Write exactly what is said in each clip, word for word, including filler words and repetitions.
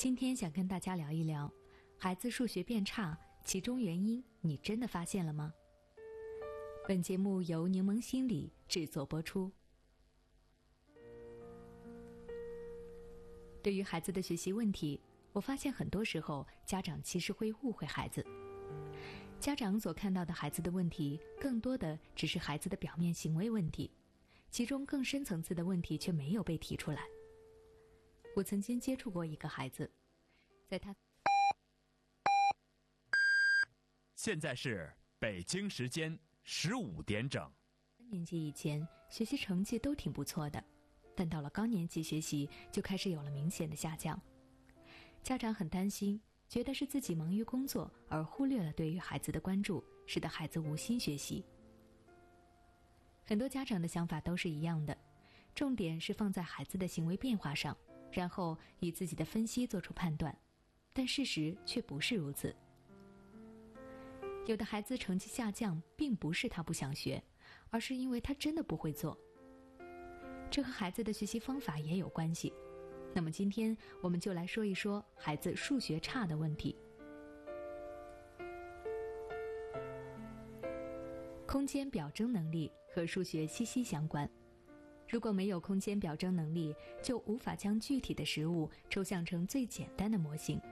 今天想跟大家聊一聊，孩子数学变差，其中原因你真的发现了吗？本节目由柠檬心理制作播出。对于孩子的学习问题，我发现很多时候家长其实会误会孩子。家长所看到的孩子的问题，更多的只是孩子的表面行为问题，其中更深层次的问题却没有被提出来。我曾经接触过一个孩子，在他现在是北京时间十五点整。 三年级以前学习成绩都挺不错的，但到了高年级学习就开始有了明显的下降。家长很担心，觉得是自己忙于工作而忽略了对于孩子的关注，使得孩子无心学习。很多家长的想法都是一样的，重点是放在孩子的行为变化上，然后以自己的分析做出判断，但事实却不是如此。有的孩子成绩下降，并不是他不想学，而是因为他真的不会做。这和孩子的学习方法也有关系。那么今天我们就来说一说孩子数学差的问题。空间表征能力和数学息息相关。如果没有空间表征能力，就无法将具体的事物抽象成最简单的模型。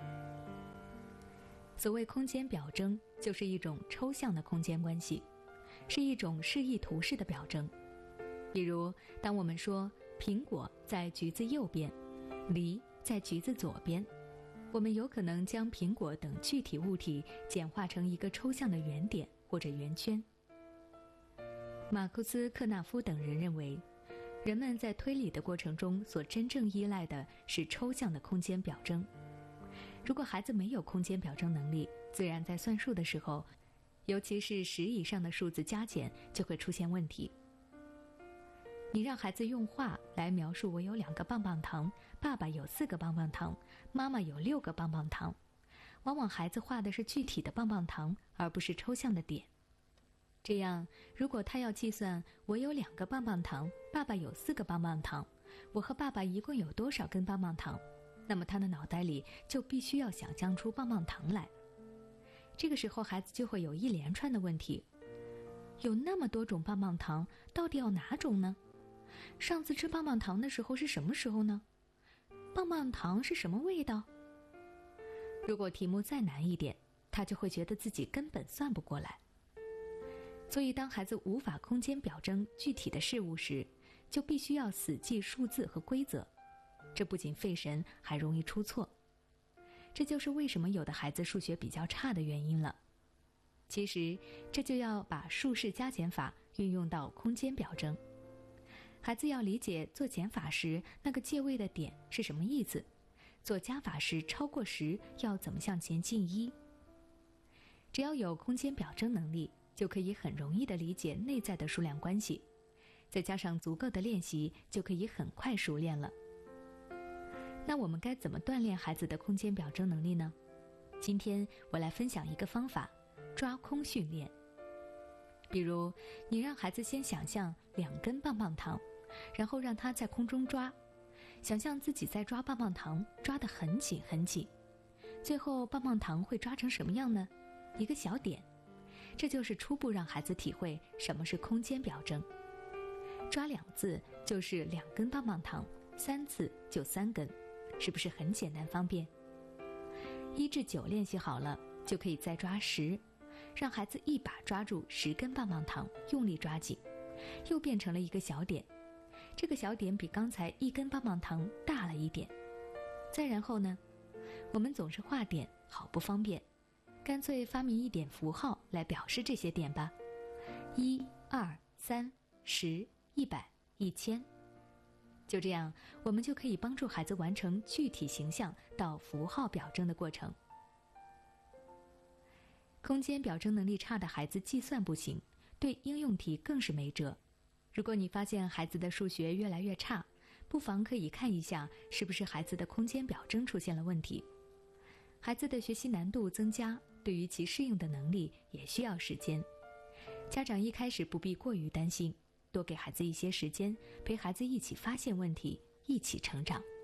所谓空间表征，就是一种抽象的空间关系，是一种示意图式的表征。比如，当我们说苹果在橘子右边，梨在橘子左边，我们有可能将苹果等具体物体简化成一个抽象的圆点或者圆圈。马库斯·克纳夫等人认为，人们在推理的过程中所真正依赖的是抽象的空间表征。如果孩子没有空间表征能力，自然在算数的时候，尤其是十以上的数字加减，就会出现问题。你让孩子用话来描述我有两个棒棒糖，爸爸有四个棒棒糖，妈妈有六个棒棒糖，往往孩子画的是具体的棒棒糖，而不是抽象的点。这样，如果他要计算我有两个棒棒糖，爸爸有四个棒棒糖，我和爸爸一共有多少根棒棒糖，那么他的脑袋里就必须要想象出棒棒糖来。这个时候孩子就会有一连串的问题，有那么多种棒棒糖，到底要哪种呢？上次吃棒棒糖的时候是什么时候呢？棒棒糖是什么味道？如果题目再难一点，他就会觉得自己根本算不过来。所以当孩子无法空间表征具体的事物时，就必须要死记数字和规则，这不仅费神，还容易出错。这就是为什么有的孩子数学比较差的原因了。其实这就要把数式加减法运用到空间表征。孩子要理解做减法时那个借位的点是什么意思，做加法时超过十要怎么向前进一。只要有空间表征能力，就可以很容易地理解内在的数量关系，再加上足够的练习，就可以很快熟练了。那我们该怎么锻炼孩子的空间表征能力呢？今天我来分享一个方法，抓空训练。比如，你让孩子先想象两根棒棒糖，然后让他在空中抓，想象自己在抓棒棒糖，抓得很紧很紧，最后棒棒糖会抓成什么样呢？一个小点。这就是初步让孩子体会什么是空间表征。抓两次就是两根棒棒糖，三次就三根，是不是很简单方便？一至九练习好了，就可以再抓十，让孩子一把抓住十根棒棒糖，用力抓紧，又变成了一个小点。这个小点比刚才一根棒棒糖大了一点。再然后呢，我们总是画点，好不方便，干脆发明一点符号来表示这些点吧。一、二、三、十、一百、一千。就这样，我们就可以帮助孩子完成具体形象到符号表征的过程。空间表征能力差的孩子计算不行，对应用题更是没辙。如果你发现孩子的数学越来越差，不妨可以看一下是不是孩子的空间表征出现了问题。孩子的学习难度增加，对于其适应的能力也需要时间。家长一开始不必过于担心，多给孩子一些时间，陪孩子一起发现问题，一起成长。